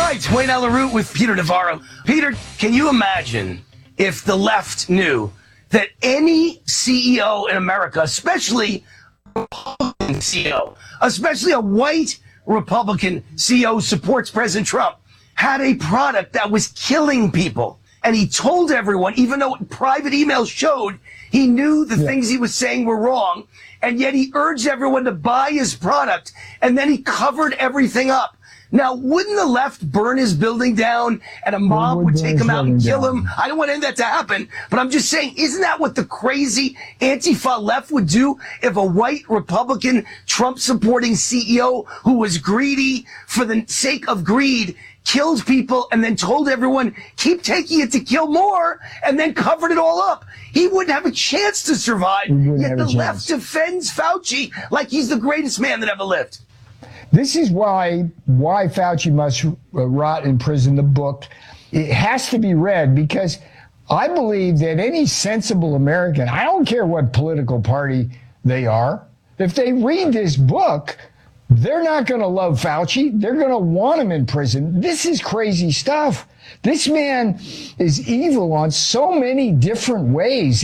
right, it's Wayne Allyn Root with Peter Navarro. Peter, can you imagine if the left knew that any CEO in America, especially a Republican CEO, especially a white Republican CEO who supports President Trump, had a product that was killing people? And he told everyone, even though private emails showed he knew the things he was saying were wrong, and yet he urged everyone to buy his product, and then he covered everything up. Now, wouldn't the left burn his building down and a mob would take him out and kill him? I don't want that to happen, but I'm just saying, isn't that what the crazy Antifa left would do if a white Republican Trump-supporting CEO who was greedy for the sake of greed killed people and then told everyone, keep taking it to kill more, and then covered it all up? He wouldn't have a chance to survive, yet the left defends Fauci like he's the greatest man that ever lived. This is why Fauci must rot in prison, the book. It has to be read because I believe that any sensible American, I don't care what political party they are, if they read this book, they're not going to love Fauci. They're going to want him in prison. This is crazy stuff. This man is evil on so many different ways.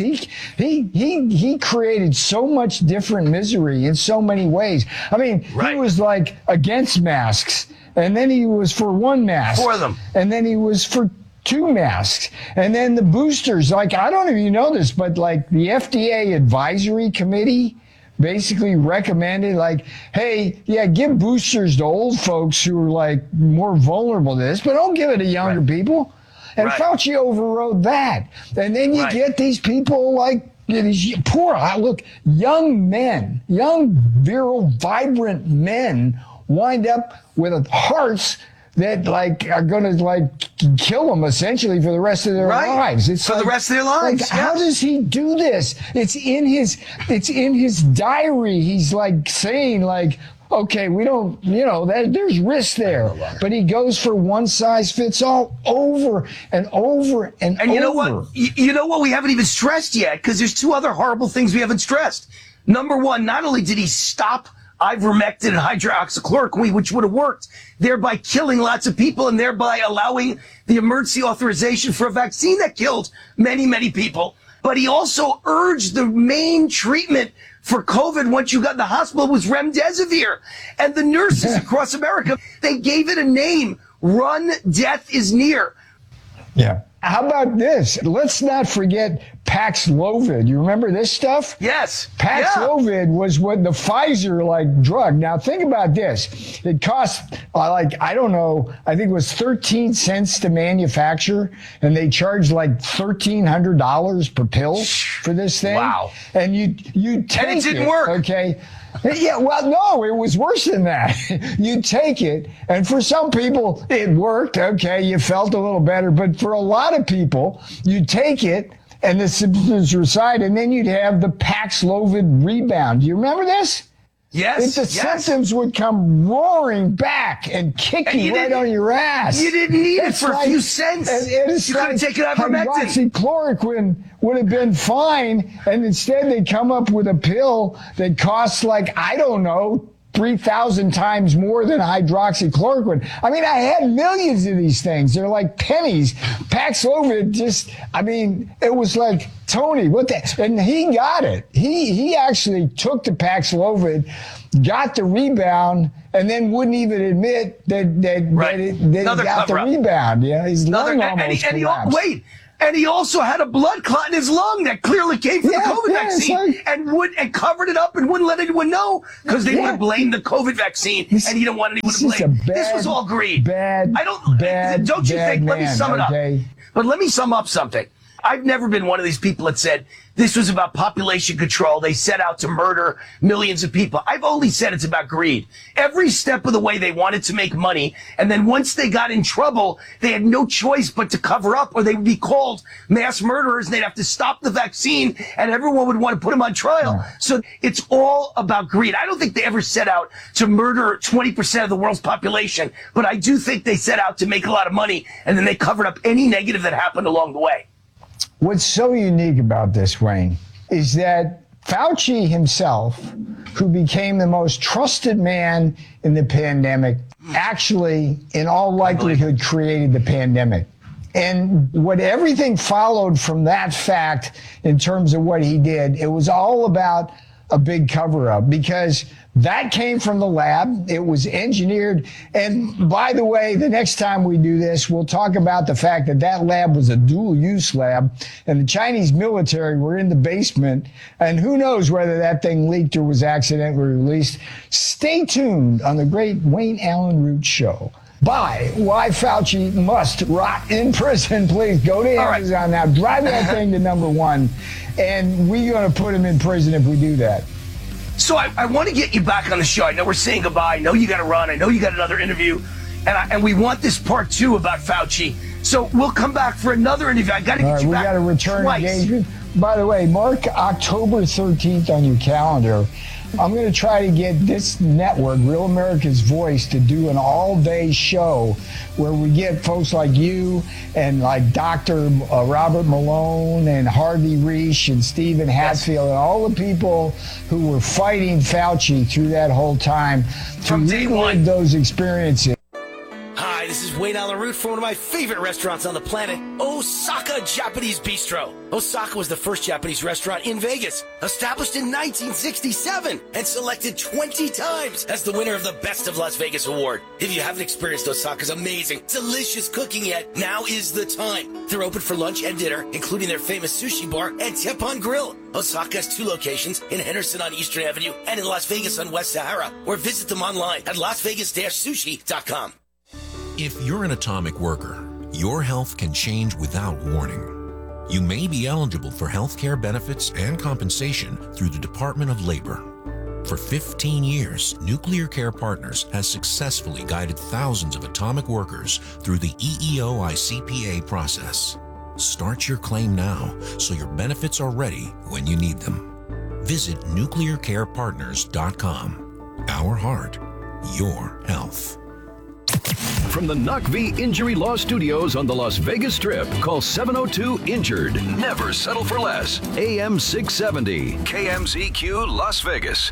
He created so much different misery in so many ways. I mean, he was like against masks, and then he was for one mask. For them. And then he was for 2 masks. And then the boosters, like, I don't know if you know this, but like the FDA advisory committee basically recommended, like, hey, yeah, give boosters to old folks who are like more vulnerable to this, but don't give it to younger people. And Fauci overrode that. And then you get these people like these poor, look, young men, young, virile, vibrant men wind up with hearts that like are going to like kill them essentially for the rest of their lives. It's for the rest of their lives. Like, how does he do this? It's in his diary. He's like saying like, okay, we don't, there's risk there, but he goes for one size fits all over and over and over. And you know what? You know what we haven't even stressed yet, because there's 2 other horrible things we haven't stressed. Number one, not only did he stop ivermectin and hydroxychloroquine, which would have worked, thereby killing lots of people and thereby allowing the emergency authorization for a vaccine that killed many, many people. But he also urged the main treatment for COVID once you got in the hospital was remdesivir. And the nurses across America, they gave it a name. Run, death is near. Yeah. How about this? Let's not forget Paxlovid. You remember this stuff? Yes. Paxlovid was what the Pfizer drug. Now think about this. It cost I don't know, I think it was 13 cents to manufacture, and they charged $1,300 per pill for this thing. Wow. And you take it. And it didn't work. Okay. Yeah, well, no, it was worse than that. You take it, and for some people, it worked. Okay, you felt a little better. But for a lot of people, you take it, and the symptoms reside, and then you'd have the Paxlovid rebound. Do you remember this? Yes. The symptoms would come roaring back and kick you right on your ass. You didn't need it for a few cents. You could have taken ivermectin. Hydroxychloroquine would have been fine, and instead they come up with a pill that costs I don't know, 3,000 times more than hydroxychloroquine. I mean, I had millions of these things. They're like pennies. Paxlovid it was like, Tony, what the? And he got it. He actually took the Paxlovid, got the rebound, and then wouldn't even admit that he got the rebound. Yeah, his lung almost collapsed. And he also had a blood clot in his lung that clearly came from the COVID vaccine, and covered it up and wouldn't let anyone know because they would have blamed the COVID vaccine, and he didn't want anyone to blame. This was all greed. Don't you think? Let me sum it up. But let me sum up something. I've never been one of these people that said this was about population control. They set out to murder millions of people. I've only said it's about greed. Every step of the way they wanted to make money. And then once they got in trouble, they had no choice but to cover up, or they would be called mass murderers, and they'd have to stop the vaccine, and everyone would want to put them on trial. So it's all about greed. I don't think they ever set out to murder 20% of the world's population, but I do think they set out to make a lot of money, and then they covered up any negative that happened along the way. What's so unique about this, Wayne, is that Fauci himself, who became the most trusted man in the pandemic, actually, in all likelihood, created the pandemic. And what everything followed from that fact in terms of what he did, it was all about a big cover-up, because that came from the lab. It was engineered. And by the way, the next time we do this, we'll talk about the fact that that lab was a dual-use lab, and the Chinese military were in the basement, and who knows whether that thing leaked or was accidentally released. Stay tuned on the great Wayne Allen Root Show. Buy Why Fauci Must Rot in Prison. Please go to Amazon now. Drive that thing to #1. And we're going to put him in prison if we do that. So I want to get you back on the show. I know we're saying goodbye. I know you got to run. I know you got another interview. And we want this part 2 about Fauci. So we'll come back for another interview. I got to get you back. We got to return twice. Engagement. By the way, mark October 13th on your calendar. I'm going to try to get this network, Real America's Voice, to do an all-day show where we get folks like you and like Dr. Robert Malone and Harvey Reich and Stephen Hatfield and all the people who were fighting Fauci through that whole time to relive those experiences. Hi, this is Wayne Allen Root from one of my favorite restaurants on the planet, Osaka Japanese Bistro. Osaka was the first Japanese restaurant in Vegas, established in 1967 and selected 20 times as the winner of the Best of Las Vegas award. If you haven't experienced Osaka's amazing, delicious cooking yet, now is the time. They're open for lunch and dinner, including their famous sushi bar and Teppan Grill. Osaka has 2 locations in Henderson on Eastern Avenue and in Las Vegas on West Sahara, or visit them online at lasvegas-sushi.com. If you're an atomic worker, your health can change without warning. You may be eligible for health care benefits and compensation through the Department of Labor. For 15 years, Nuclear Care Partners has successfully guided thousands of atomic workers through the EEO-ICPA process. Start your claim now so your benefits are ready when you need them. Visit nuclearcarepartners.com. Our heart, your health. From the NUCV Injury Law Studios on the Las Vegas Strip, call 702-INJURED. Never settle for less. AM 670, KMZQ Las Vegas.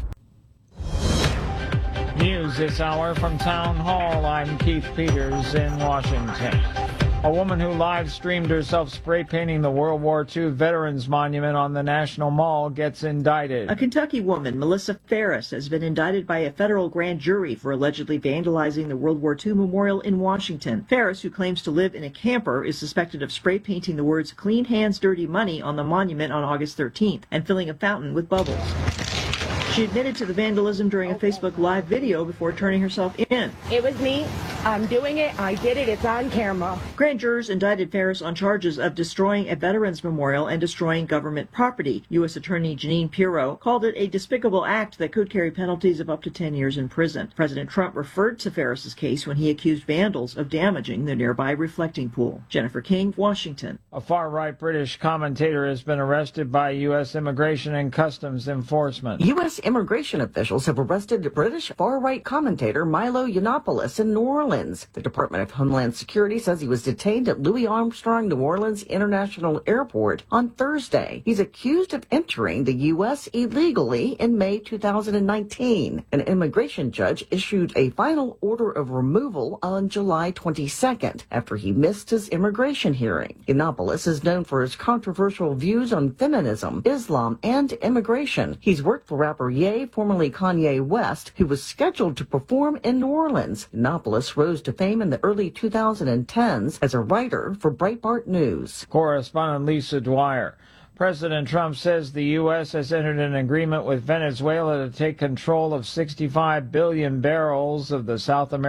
News this hour from Town Hall. I'm Keith Peters in Washington. A woman who live-streamed herself spray painting the World War II Veterans Monument on the National Mall gets indicted. A Kentucky woman, Melissa Ferris, has been indicted by a federal grand jury for allegedly vandalizing the World War II Memorial in Washington. Ferris, who claims to live in a camper, is suspected of spray painting the words "Clean Hands, Dirty Money" on the monument on August 13th and filling a fountain with bubbles. She admitted to the vandalism during a Facebook Live video before turning herself in. It was me. I'm doing it. I did it. It's on camera. Grand jurors indicted Ferris on charges of destroying a veterans memorial and destroying government property. U.S. Attorney Jeanine Pirro called it a despicable act that could carry penalties of up to 10 years in prison. President Trump referred to Ferris's case when he accused vandals of damaging the nearby reflecting pool. Jennifer King, Washington. A far-right British commentator has been arrested by U.S. Immigration and Customs Enforcement. U.S. immigration officials have arrested British far-right commentator Milo Yiannopoulos in New Orleans. The Department of Homeland Security says he was detained at Louis Armstrong New Orleans International Airport on Thursday. He's accused of entering the U.S. illegally in May 2019. An immigration judge issued a final order of removal on July 22nd after he missed his immigration hearing. Yiannopoulos is known for his controversial views on feminism, Islam, and immigration. He's worked for rapper Ye, formerly Kanye West, who was scheduled to perform in New Orleans. Yiannopoulos rose to fame in the early 2010s as a writer for Breitbart News. Correspondent Lisa Dwyer. President Trump says the U.S. has entered an agreement with Venezuela to take control of 65 billion barrels of the South American